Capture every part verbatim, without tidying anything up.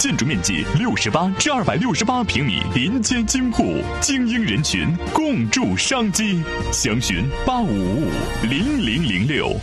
建筑面积六十八至二百六十八平米，连接京沪，精英人群共筑商机。详询八五五五零零零六。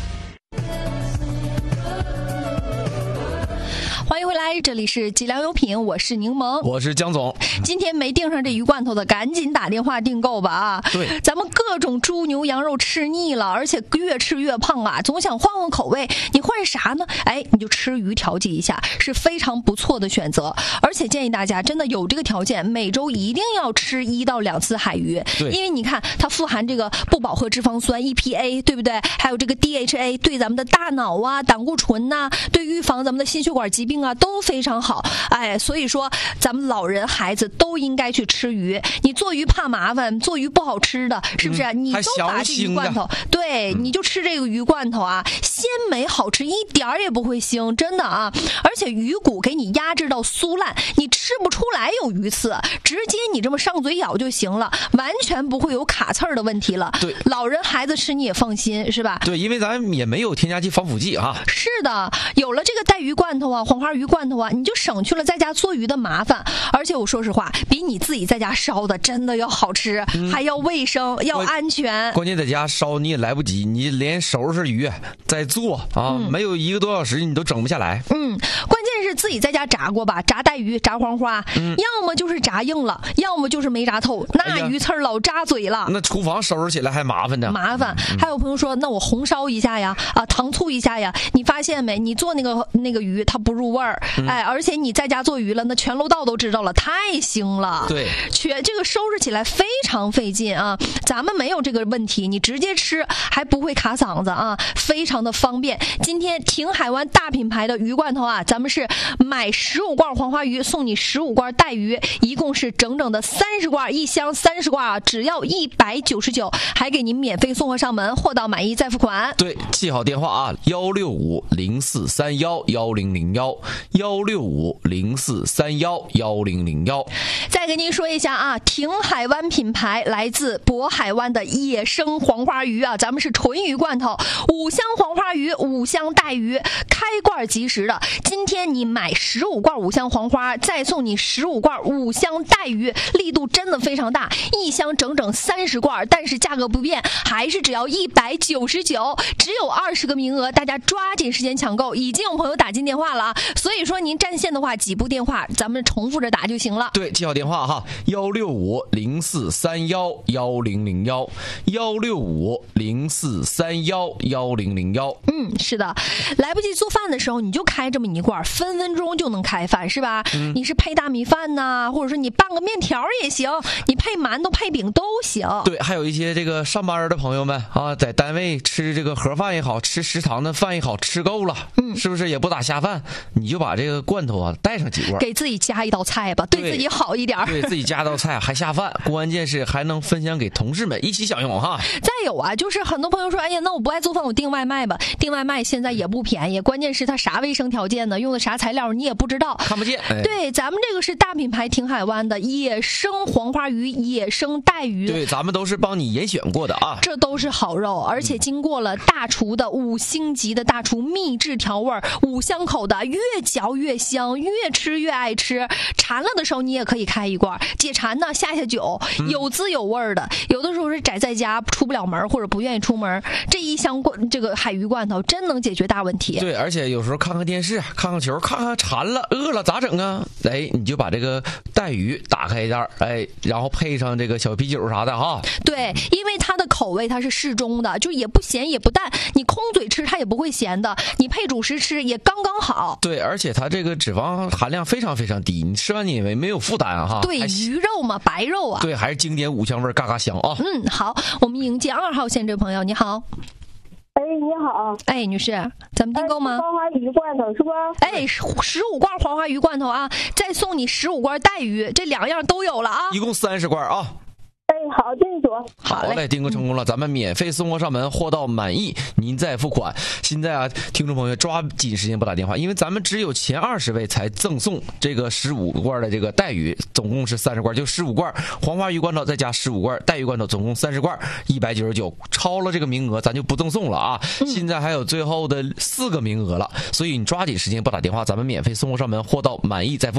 欢迎回来，这里是吉良优品，我是柠檬， 我是江总。 今天没订上这鱼罐头的，赶紧打电话订购吧啊！ 对， 咱们各种猪牛羊肉吃腻了，而且越吃越胖啊，总想换换口味。你换啥呢？哎，你就吃鱼调剂一下，是非常不错的选择。而且建议大家真的有这个条件，每周一定要吃一到两次海鱼，因为你看它富含这个不饱和脂肪酸 E P A， 对不对？还有这个 D H A， 对咱们的大脑啊、胆固醇呐、啊，对预防咱们的心血管疾病啊都非常好。哎，所以说咱们老人孩子都应该去吃鱼。你做鱼怕麻烦，做鱼不好吃的，是不是？嗯、你都把这鱼罐头，对，嗯、你就吃这个鱼罐头啊，鲜美好吃，一点儿也不会腥，真的啊！而且鱼骨给你压制到酥烂，你吃不出来有鱼刺，直接你这么上嘴咬就行了，完全不会有卡刺儿的问题了。 对， 老人孩子吃你也放心，是吧？ 对，因为咱也没有添加剂、防腐剂啊。 是的，有了这个带鱼罐头啊、黄花鱼罐头啊，你就省去了在家做鱼的麻烦。而且我说实话，比你自己在家烧的真的要好吃，嗯、还要卫生，要安全。 关键在家烧你也来不及，你连收拾鱼再做啊，嗯、没有一个多小时你都整不下来。 嗯，关键是自己在家炸过吧，炸带鱼、炸黄花，嗯、要么就是炸硬了，要么就是没炸透，那鱼刺儿老扎嘴了。 哎、那厨房收拾起来还麻烦呢。 麻烦。嗯、还有朋友说，那我红烧一下呀，啊，糖醋一下呀，你发现没？你做那个那个鱼它不入味儿，嗯、哎，而且你在家做鱼了，那全楼道都知道了，太腥了。 对， 全这个收拾起来非常费劲啊。咱们没有这个问题，你直接吃还不会卡嗓子啊，非常的方便。今天挺海湾大品牌的鱼罐头啊，咱们是买十五罐黄花鱼送你十五罐带鱼，一共是整整的三十罐，一箱三十罐啊，只要一百九十九，还给您免费送货上门，货到满意再付款。 对，记好电话啊，幺六五零四三幺幺零零幺，幺六五零四三幺幺零零幺。 再跟您说一下啊，挺海湾品牌来自渤海湾的野生黄花鱼啊，咱们是纯鱼罐头，五香黄花鱼，五香带鱼，开罐即食的。今天你买十五罐五香黄花，再送你十五罐五香带鱼，力度真的非常大，一箱整整三十罐，但是价格不变，还是只要一百九十九，只有二十个名额，大家抓紧时间抢购。已经有朋友打进电话了啊，所以说您占线的话，几部电话咱们重复着打就行了。 对，记好电话哈，幺六五零四三幺幺零零幺，幺六五零四三幺幺零零幺。 嗯，是的，来不及做饭的时候，你就开这么一罐，分分钟就能开饭，是吧？嗯、你是配大米饭呐、啊，或者说你拌个面条也行，你配馒头、配饼都行。 对，还有一些这个上班的朋友们啊，在单位吃这个盒饭也好，吃食堂的饭也好，吃够了，嗯，是不是也不打下饭？你就把这个罐头啊带上几罐， 给自己加一道菜吧，对自己好一点， 对自己加道菜还下饭，关键是还能分享给同事们一起享用哈。 再有啊，就是很多朋友说，哎呀，那我不爱做饭，我订外卖吧。订外卖现在也不便宜，关键是它啥卫生条件呢？用的啥材料你也不知道， 看不见。哎、 对，咱们这个是大品牌挺海湾的野生黄花鱼、野生带鱼， 对，咱们都是帮你严选过的啊。 这都是好肉，而且经过了大厨的五星级的大厨秘制调味，五香口的，越嚼越香，越吃越爱吃。馋了的时候你也可以开一罐解馋呢，下下酒，有滋有味的。嗯、有的时候是宅在家出不了门或者不愿意出门，这一箱罐这个海鱼罐头真能解决大问题。 对，而且有时候看看电视、看看球、看看馋了、饿了咋整啊？哎，你就把这个带鱼打开一袋，哎，然后配上这个小啤酒啥的哈。 对，因为它的口味它是适中的，就也不咸也不淡，你空嘴吃它也不会咸的，你配主食吃也刚刚好。 对，而且它这个脂肪含量非常非常低，你吃完你也没有负担哈。 对，鱼肉嘛，白肉啊。 对，还是经典五香味，嘎嘎香啊。 嗯，好，我们迎接二号线这位朋友，你好。 哎，你好， 哎，女士，咱们订购吗？ 黄花鱼罐头是不？ 哎，十五罐黄花鱼罐头啊，再送你十五罐带鱼，这两样都有了啊， 一共三十罐啊。 哎，好，订住。 好嘞，订购成功了，咱们免费送货上门，货到满意您再付款。现在啊，听众朋友抓紧时间拨打电话，因为咱们只有前二十位才赠送这个十五罐的这个带鱼，总共是三十罐，就十五罐黄花鱼罐头再加十五罐带鱼罐头，总共三十罐，一百九十九，超了这个名额咱就不赠送了啊。现在还有最后的四个名额了，所以你抓紧时间拨打电话，咱们免费送货上门，货到满意再付。